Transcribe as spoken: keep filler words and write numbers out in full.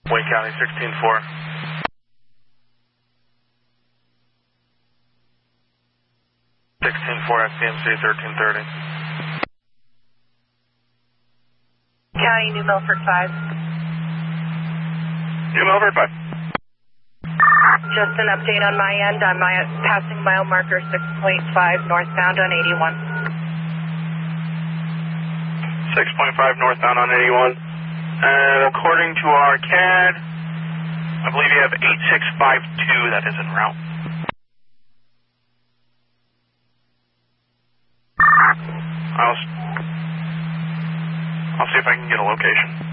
Wayne County, sixteen four. sixteen four, F C M C, thirteen thirty. County, New Milford five. New Milford five. Just an update on my end. I'm my, passing mile marker six point five northbound on eighty-one. six point five northbound on eighty-one. And according to our C A D, I believe you have eight six five two that is en route. I'll, I'll see if I can get a location.